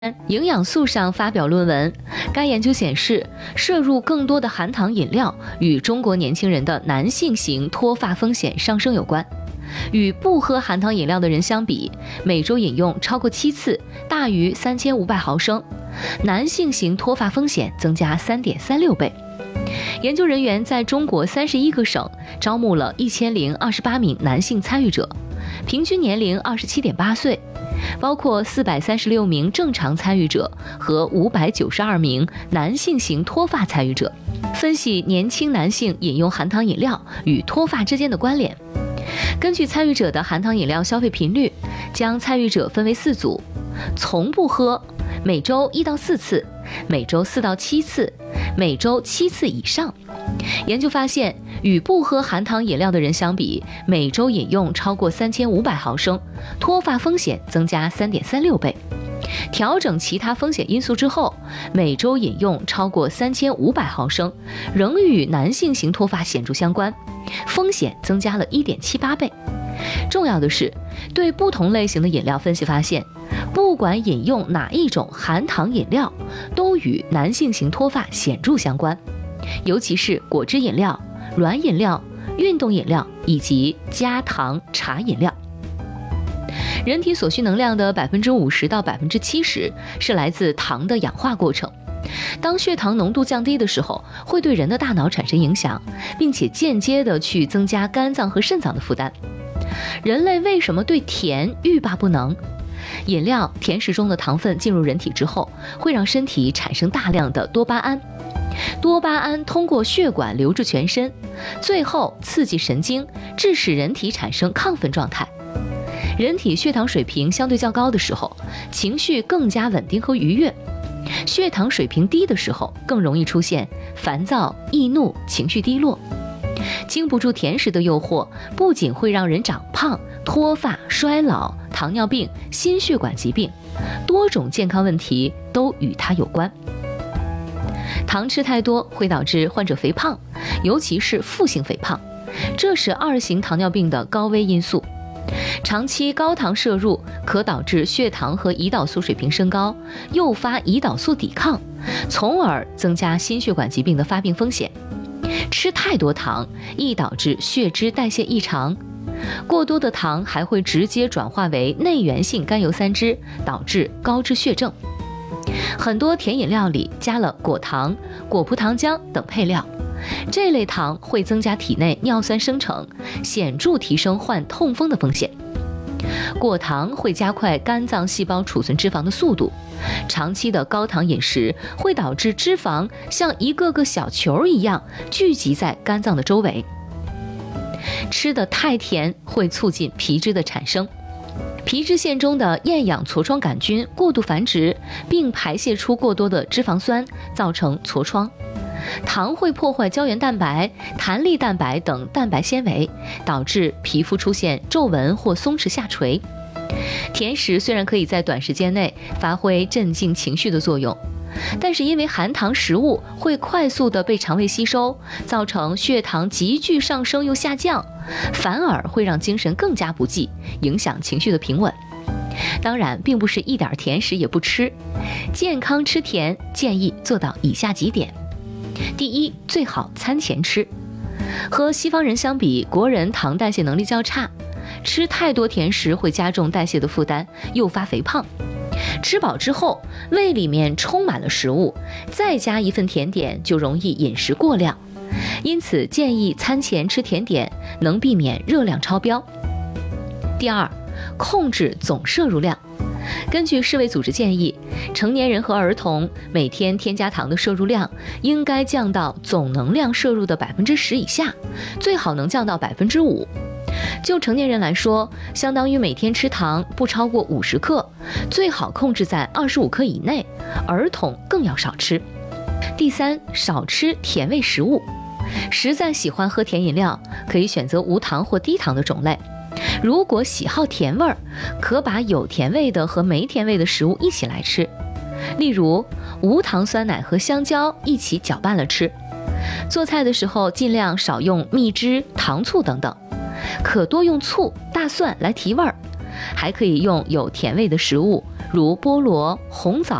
营养素上发表论文，该研究显示，摄入更多的含糖饮料与中国年轻人的男性型脱发风险上升有关。与不喝含糖饮料的人相比，每周饮用超过7次，大于3500毫升，男性型脱发风险增加3.36倍。研究人员在中国31个省招募了1028名男性参与者，平均年龄27.8岁。包括436名正常参与者和592名男性型脱发参与者，分析年轻男性饮用含糖饮料与脱发之间的关联。根据参与者的含糖饮料消费频率，将参与者分为4组：从不喝，每周1到4次，每周4到7次，每周7次以上。研究发现，与不喝含糖饮料的人相比，每周饮用超过3500毫升，脱发风险增加3.36倍。调整其他风险因素之后，每周饮用超过3500毫升，仍与男性型脱发显著相关，风险增加了1.78倍。重要的是，对不同类型的饮料分析发现，不管饮用哪一种含糖饮料，都与男性型脱发显著相关。尤其是果汁饮料、软饮料、运动饮料以及加糖茶饮料。人体所需能量的50%到70%是来自糖的氧化过程。当血糖浓度降低的时候，会对人的大脑产生影响，并且间接的去增加肝脏和肾脏的负担。人类为什么对甜欲罢不能？饮料、甜食中的糖分进入人体之后，会让身体产生大量的多巴胺。多巴胺通过血管流至全身，最后刺激神经，致使人体产生亢奋状态。人体血糖水平相对较高的时候，情绪更加稳定和愉悦；血糖水平低的时候，更容易出现烦躁、易怒、情绪低落。经不住甜食的诱惑，不仅会让人长胖、脱发、衰老、糖尿病、心血管疾病，多种健康问题都与它有关。糖吃太多会导致患者肥胖，尤其是腹性肥胖，这是2型糖尿病的高危因素。长期高糖摄入可导致血糖和胰岛素水平升高，诱发胰岛素抵抗，从而增加心血管疾病的发病风险。吃太多糖易导致血脂代谢异常，过多的糖还会直接转化为内源性甘油三酯，导致高脂血症。很多甜饮料里加了果糖、果葡糖浆等配料，这类糖会增加体内尿酸生成，显著提升患痛风的风险。果糖会加快肝脏细胞储存脂肪的速度，长期的高糖饮食会导致脂肪像一个个小球一样聚集在肝脏的周围。吃得太甜会促进皮脂的产生，皮脂腺中的厌氧痤疮杆菌过度繁殖，并排泄出过多的脂肪酸，造成痤疮。糖会破坏胶原蛋白、弹力蛋白等蛋白纤维，导致皮肤出现皱纹或松弛下垂。甜食虽然可以在短时间内发挥镇静情绪的作用，但是因为含糖食物会快速的被肠胃吸收，造成血糖急剧上升又下降，反而会让精神更加不济，影响情绪的平稳。当然，并不是一点甜食也不吃，健康吃甜建议做到以下几点。第一，最好餐前吃。和西方人相比，国人糖代谢能力较差，吃太多甜食会加重代谢的负担，诱发肥胖。吃饱之后，胃里面充满了食物，再加一份甜点就容易饮食过量，因此建议餐前吃甜点，能避免热量超标。第二，控制总摄入量。根据世卫组织建议，成年人和儿童每天添加糖的摄入量应该降到总能量摄入的10%以下，最好能降到5%。就成年人来说，相当于每天吃糖不超过50克，最好控制在25克以内，儿童更要少吃。第三，少吃甜味食物。实在喜欢喝甜饮料，可以选择无糖或低糖的种类。如果喜好甜味儿，可把有甜味的和没甜味的食物一起来吃，例如无糖酸奶和香蕉一起搅拌了吃。做菜的时候尽量少用蜜汁、糖醋等等，可多用醋、大蒜来提味儿，还可以用有甜味的食物， 如菠萝、红枣、